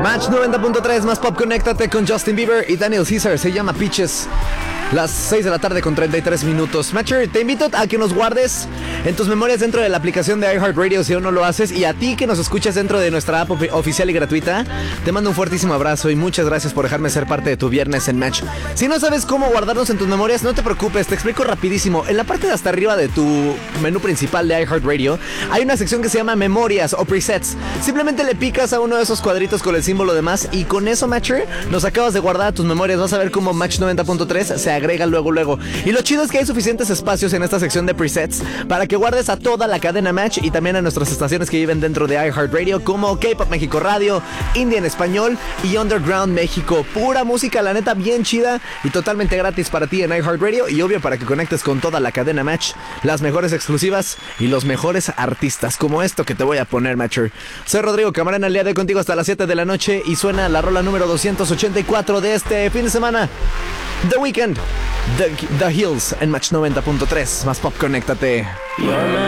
Match 90.3 más pop, conéctate con Justin Bieber y Daniel Caesar, se llama Peaches. Las 6 de la tarde con 33 minutos. Matcher, te invito a que nos guardes en tus memorias dentro de la aplicación de iHeartRadio si aún no lo haces. Y a ti que nos escuchas dentro de nuestra app oficial y gratuita, te mando un fuertísimo abrazo y muchas gracias por dejarme ser parte de tu viernes en Match. Si no sabes cómo guardarnos en tus memorias, no te preocupes, te explico rapidísimo. En la parte de hasta arriba de tu menú principal de iHeartRadio hay una sección que se llama Memorias o Presets. Simplemente le picas a uno de esos cuadritos con el símbolo de más y con eso, Matcher, nos acabas de guardar a tus memorias. Vas a ver cómo Match 90.3 se agrega luego. Y lo chido es que hay suficientes espacios en esta sección de presets para que guardes a toda la cadena Match y también a nuestras estaciones que viven dentro de iHeartRadio, como K-Pop México Radio, Indie en Español y Underground México. Pura música, la neta, bien chida y totalmente gratis para ti en iHeartRadio, y obvio para que conectes con toda la cadena Match, las mejores exclusivas y los mejores artistas, como esto que te voy a poner, Matcher. Soy Rodrigo Camarena, el día de hoy contigo hasta las 7 de la noche y suena la rola número 284 de este fin de semana. The Weeknd, The Hills en Match 90.3. Más pop, conéctate.